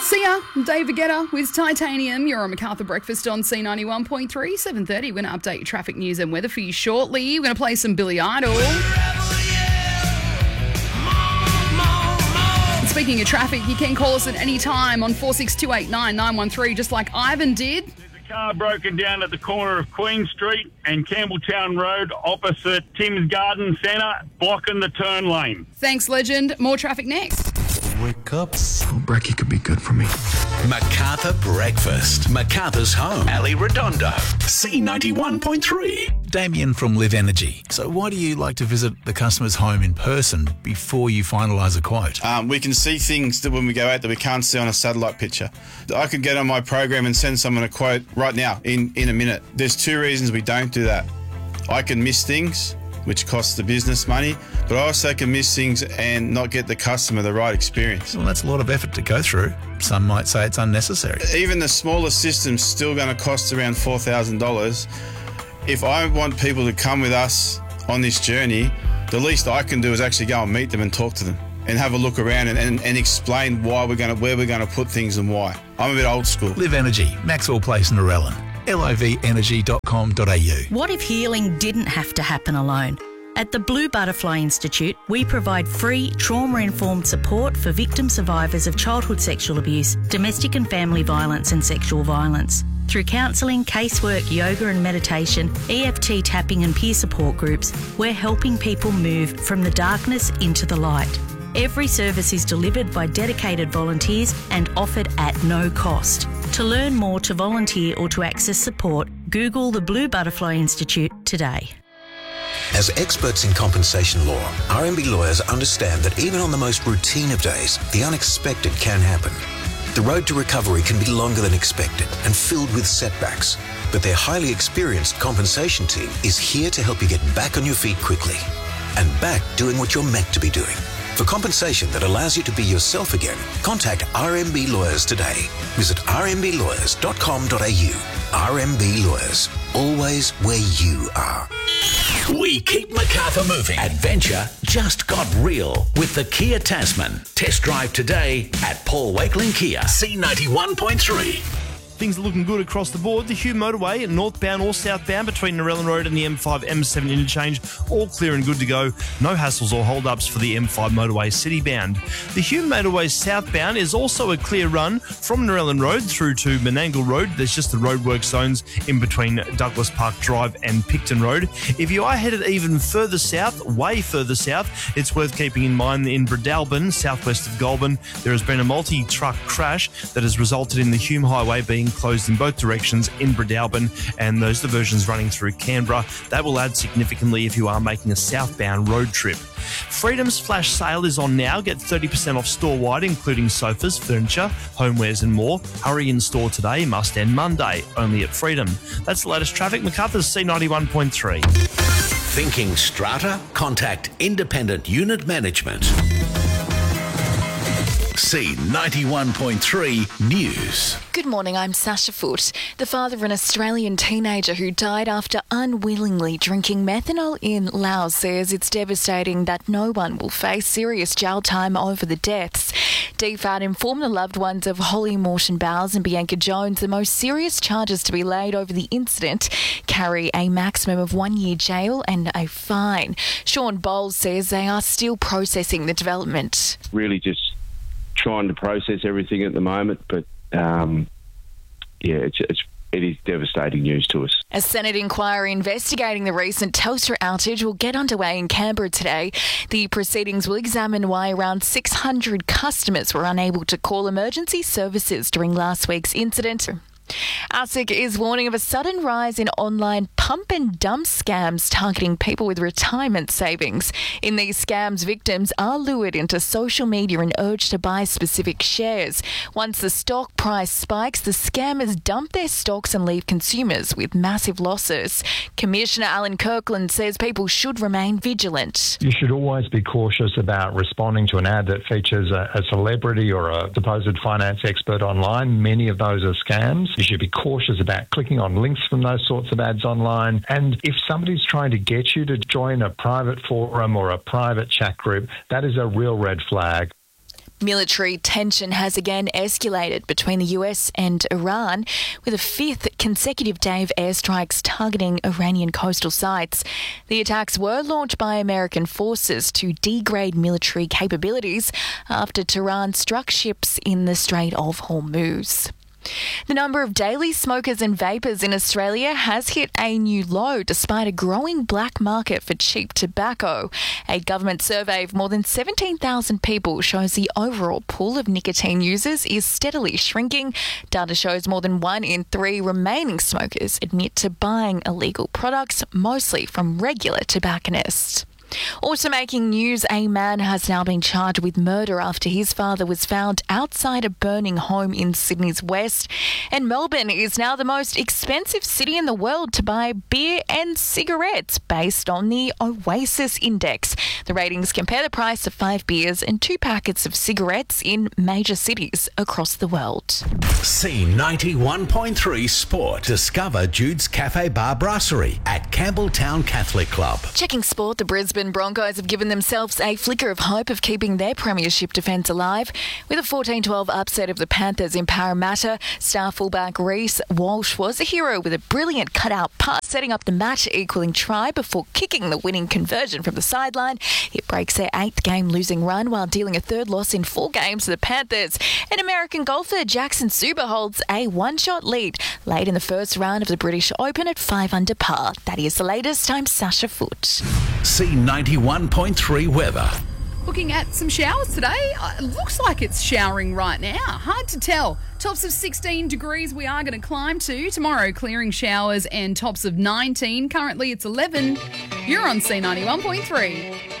See ya, David Guetta with Titanium. You're on Macarthur Breakfast on C91.3, 7:30. We're going to update your traffic news and weather for you shortly. We're going to play some Billy Idol. And speaking of traffic, you can call us at any time on 46289913, just like Ivan did. There's a car broken down at the corner of Queen Street and Campbelltown Road opposite Tim's Garden Centre, blocking the turn lane. Thanks, legend. More traffic next. Wake up. Oh, brekkie could be good for me. Macarthur Breakfast. Macarthur's home. Ali Redondo. C91.3. Damien from Live Energy. So why do you like to visit the customer's home in person before you finalise a quote? We can see things that when we go out that we can't see on a satellite picture. I could get on my program and send someone a quote right now in a minute. There's two reasons we don't do that. I can miss things, which costs the business money, but I also can miss things and not get the customer the right experience. Well, that's a lot of effort to go through. Some might say it's unnecessary. Even the smallest system's still going to cost around $4,000. If I want people to come with us on this journey, the least I can do is actually go and meet them and talk to them and have a look around and explain where we're going to put things and why. I'm a bit old school. Live Energy, Maxwell Place, Narellan. livenergy.com.au. What if healing didn't have to happen alone? At the Blue Butterfly Institute, we provide free trauma-informed support for victim survivors of childhood sexual abuse, domestic and family violence and sexual violence. Through counselling, casework, yoga and meditation, EFT tapping and peer support groups, we're helping people move from the darkness into the light. Every service is delivered by dedicated volunteers and offered at no cost. To learn more, to volunteer or to access support, Google the Blue Butterfly Institute today. As experts in compensation law, RMB lawyers understand that even on the most routine of days, the unexpected can happen. The road to recovery can be longer than expected and filled with setbacks, but their highly experienced compensation team is here to help you get back on your feet quickly and back doing what you're meant to be doing. For compensation that allows you to be yourself again, contact RMB Lawyers today. Visit rmblawyers.com.au. RMB Lawyers, always where you are. We keep Macarthur moving. Adventure just got real with the Kia Tasman. Test drive today at Paul Wakeling Kia. C91.3. Things are looking good across the board. The Hume motorway, northbound or southbound between Narellan Road and the M5 M7 interchange, all clear and good to go. No hassles or hold-ups for the M5 motorway city-bound. The Hume motorway southbound is also a clear run from Narellan Road through to Menangle Road. There's just the roadwork zones in between Douglas Park Drive and Picton Road. If you are headed even further south, way further south, it's worth keeping in mind in Bredalbin, southwest of Goulburn, there has been a multi-truck crash that has resulted in the Hume Highway being closed in both directions in Bredalbin and those diversions running through Canberra. That will add significantly if you are making a southbound road trip. Freedom's flash sale is on now. Get 30% off store-wide, including sofas, furniture, homewares and more. Hurry in store today, must end Monday, only at Freedom. That's the latest traffic. Macarthur's C91.3. Thinking strata? Contact Independent Unit Management. C91.3 News. Good morning, I'm Sasha Foote. The father of an Australian teenager who died after unwillingly drinking methanol in Laos says it's devastating that no one will face serious jail time over the deaths. DFAT informed the loved ones of Holly Morton Bowles and Bianca Jones the most serious charges to be laid over the incident carry a maximum of 1 year jail and a fine. Sean Bowles says they are still processing the development. Really just trying to process everything at the moment, but it is devastating news to us. A Senate inquiry investigating the recent Telstra outage will get underway in Canberra today. The proceedings will examine why around 600 customers were unable to call emergency services during last week's incident. ASIC is warning of a sudden rise in online pump and dump scams targeting people with retirement savings. In these scams, victims are lured into social media and urged to buy specific shares. Once the stock price spikes, the scammers dump their stocks and leave consumers with massive losses. Commissioner Alan Kirkland says people should remain vigilant. You should always be cautious about responding to an ad that features a celebrity or a supposed finance expert online. Many of those are scams. You should be cautious about clicking on links from those sorts of ads online. And if somebody's trying to get you to join a private forum or a private chat group, that is a real red flag. Military tension has again escalated between the US and Iran, with a fifth consecutive day of airstrikes targeting Iranian coastal sites. The attacks were launched by American forces to degrade military capabilities after Tehran struck ships in the Strait of Hormuz. The number of daily smokers and vapers in Australia has hit a new low despite a growing black market for cheap tobacco. A government survey of more than 17,000 people shows the overall pool of nicotine users is steadily shrinking. Data shows more than 1 in 3 remaining smokers admit to buying illegal products, mostly from regular tobacconists. Also making news, a man has now been charged with murder after his father was found outside a burning home in Sydney's west. And Melbourne is now the most expensive city in the world to buy beer and cigarettes based on the Oasis Index. The ratings compare the price of 5 beers and 2 packets of cigarettes in major cities across the world. C91.3 Sport. Discover Jude's Cafe Bar Brasserie at Campbelltown Catholic Club. Checking sport, the Brisbane Broncos have given themselves a flicker of hope of keeping their premiership defence alive with a 14-12 upset of the Panthers in Parramatta. Star fullback Reece Walsh was a hero with a brilliant cutout pass, setting up the match-equaling try before kicking the winning conversion from the sideline. It breaks their 8th game losing run while dealing a 3rd loss in 4 games to the Panthers. And American golfer Jackson Suber holds a 1-shot lead late in the first round of the British Open at 5 under par. That is the latest. I'm Sasha Foote. C91.3 weather. Looking at some showers today. It looks like it's showering right now. Hard to tell. Tops of 16 degrees we are going to climb to. Tomorrow, clearing showers and tops of 19. Currently, it's 11. You're on C91.3.